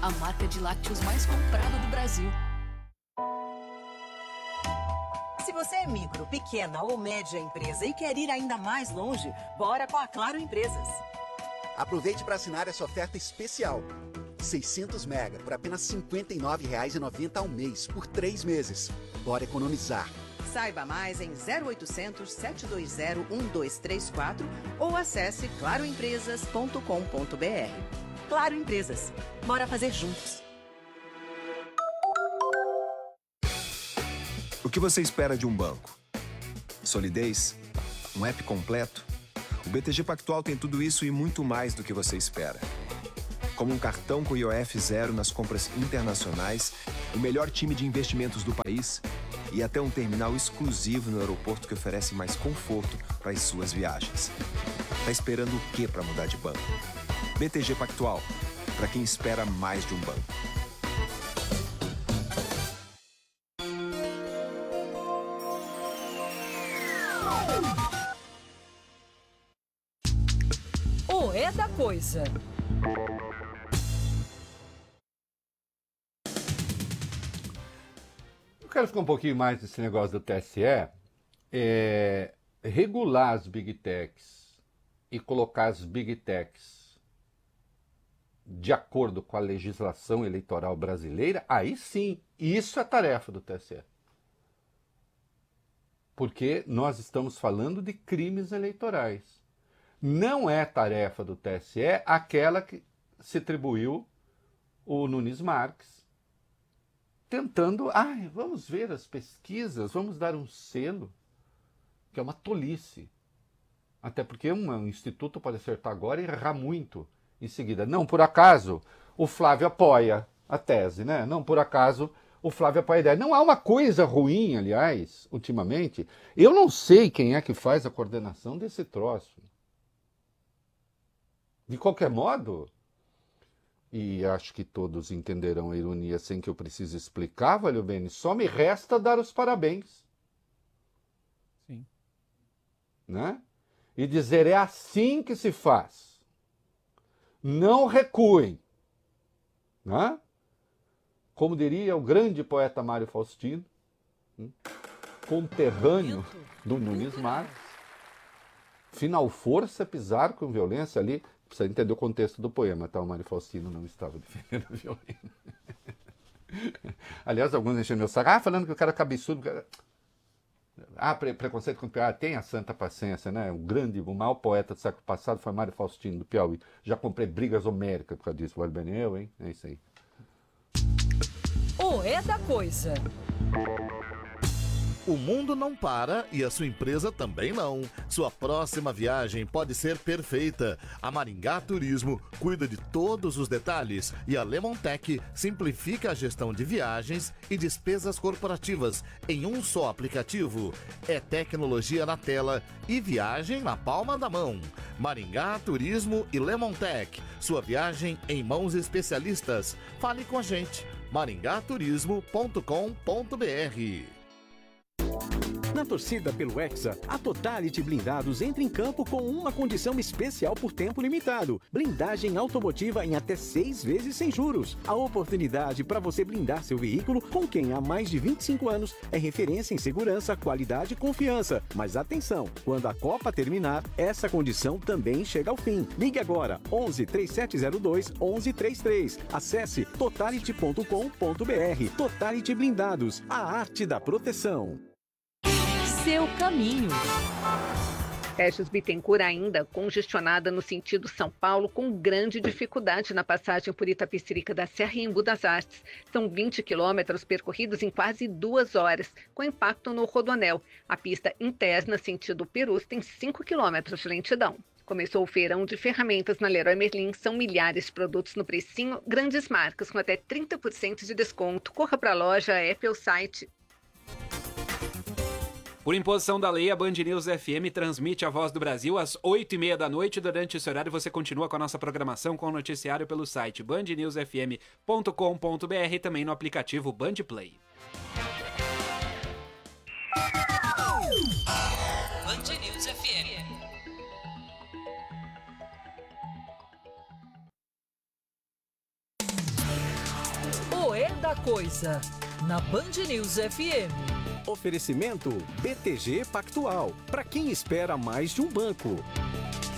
a marca de lácteos mais comprada do Brasil. Se você é micro, pequena ou média empresa e quer ir ainda mais longe, bora com a Claro Empresas. Aproveite para assinar essa oferta especial. 600 mega por apenas R$ 59,90 ao mês, por 3 meses. Bora economizar. Saiba mais em 0800 720 1234 ou acesse claroempresas.com.br. Claro Empresas. Bora fazer juntos. O que você espera de um banco? Solidez? Um app completo? O BTG Pactual tem tudo isso e muito mais do que você espera. Como um cartão com IOF zero nas compras internacionais, o melhor time de investimentos do país e até um terminal exclusivo no aeroporto que oferece mais conforto para as suas viagens. Tá esperando o quê para mudar de banco? BTG Pactual, para quem espera mais de um banco. O É da Coisa. Eu quero ficar um pouquinho mais desse negócio do TSE. Regular as Big Techs e colocar as Big Techs de acordo com a legislação eleitoral brasileira, aí sim, isso é tarefa do TSE. Porque nós estamos falando de crimes eleitorais. Não é tarefa do TSE aquela que se atribuiu o Nunes Marques, tentando, vamos ver as pesquisas, vamos dar um selo, que é uma tolice. Até porque um instituto pode acertar agora e errar muito em seguida. Não, por acaso, o Flávio apoia a tese, né? Não, por acaso, o Flávio apoia a ideia. Não há uma coisa ruim, aliás, ultimamente. Eu não sei quem é que faz a coordenação desse troço. De qualquer modo, e acho que todos entenderão a ironia sem que eu precise explicar, Valeu Bene, só me resta dar os parabéns. Sim. Né? E dizer, é assim que se faz. Não recuem. Né? Como diria o grande poeta Mário Faustino, conterrâneo do Nunes Marques, final força, pisar com violência ali. Precisa entender o contexto do poema, tá? O Mário Faustino não estava defendendo a violência. Aliás, alguns encheram meu saco, falando que o cara é cabeçudo. Preconceito com o Piauí. Tem a santa paciência, né? O maior poeta do século passado foi Mário Faustino, do Piauí. Já comprei brigas homéricas por causa disso. Vale bem eu, hein? É isso aí. O É da Coisa. O mundo não para e a sua empresa também não. Sua próxima viagem pode ser perfeita. A Maringá Turismo cuida de todos os detalhes e a Lemontech simplifica a gestão de viagens e despesas corporativas em um só aplicativo. É tecnologia na tela e viagem na palma da mão. Maringá Turismo e Lemontech. Sua viagem em mãos especialistas. Fale com a gente. maringaturismo.com.br. Na torcida pelo Hexa, a Totality Blindados entra em campo com uma condição especial por tempo limitado. Blindagem automotiva em até 6 vezes sem juros. A oportunidade para você blindar seu veículo com quem há mais de 25 anos é referência em segurança, qualidade e confiança. Mas atenção, quando a Copa terminar, essa condição também chega ao fim. Ligue agora, 11 3702 1133. Acesse totality.com.br. Totality Blindados, a arte da proteção. Seu caminho. Regis Bittencourt ainda congestionada no sentido São Paulo, com grande dificuldade na passagem por Itapecerica da Serra e Embu das Artes. São 20 quilômetros percorridos em quase 2 horas, com impacto no Rodoanel. A pista interna sentido Perus tem 5 quilômetros de lentidão. Começou o feirão de ferramentas na Leroy Merlin. São milhares de produtos no precinho, grandes marcas com até 30% de desconto. Corra para a loja, app ou site. Por imposição da lei, a Band News FM transmite a Voz do Brasil às 8h30 da noite. Durante esse horário, você continua com a nossa programação com o noticiário pelo site bandnewsfm.com.br e também no aplicativo Band Play. Band News FM. da Coisa, na Band News FM. Oferecimento BTG Pactual, para quem espera mais de um banco.